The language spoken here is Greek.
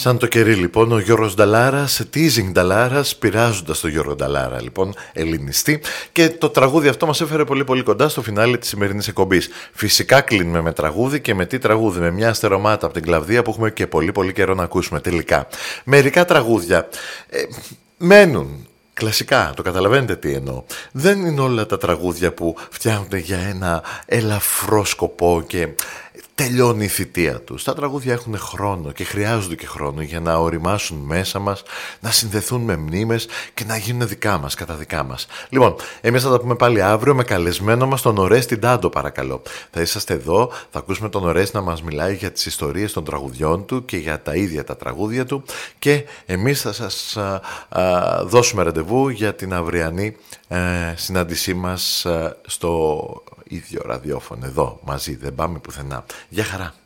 Σαν το κερί λοιπόν, ο Γιώργος Νταλάρας, teasing Νταλάρας, πειράζοντας τον Γιώργο Νταλάρα λοιπόν, ελληνιστή, και το τραγούδι αυτό μας έφερε πολύ πολύ κοντά στο φινάλε της σημερινής εκπομπής. Φυσικά κλείνουμε με τραγούδι, και με τι τραγούδι? Με μια αστερομάτα από την Κλαβδία που έχουμε και πολύ πολύ καιρό να ακούσουμε τελικά. Μερικά τραγούδια μένουν κλασικά, το καταλαβαίνετε τι εννοώ. Δεν είναι όλα τα τραγούδια που φτιάχνονται για ένα ελαφρό σκοπό και τελειώνει η θητεία τους. Τα τραγούδια έχουν χρόνο και χρειάζονται και χρόνο για να οριμάσουν μέσα μας, να συνδεθούν με μνήμες και να γίνουν δικά μας, κατά δικά μας. Λοιπόν, εμείς θα τα πούμε πάλι αύριο με καλεσμένο μας τον Ορέστη Ντάντο, παρακαλώ. Θα είσαστε εδώ, θα ακούσουμε τον Ορέστη να μας μιλάει για τις ιστορίες των τραγουδιών του και για τα ίδια τα τραγούδια του, και εμείς θα σας δώσουμε ραντεβού για την αυριανή συνάντησή μας στο ίδιο ραδιόφωνο, εδώ μαζί, δεν πάμε πουθενά. Γεια χαρά.